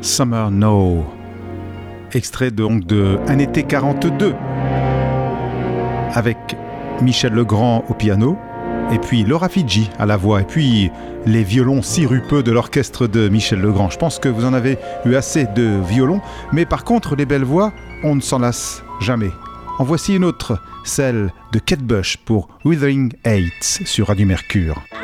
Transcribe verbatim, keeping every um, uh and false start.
Summer No, extrait donc de Un été quarante-deux, avec Michel Legrand au piano, et puis Laura Figi à la voix, et puis les violons sirupeux de l'orchestre de Michel Legrand. Je pense que vous en avez eu assez de violons, mais par contre, les belles voix, on ne s'en lasse jamais. En voici une autre, celle de Kate Bush pour Wuthering Heights sur Radio Mercure.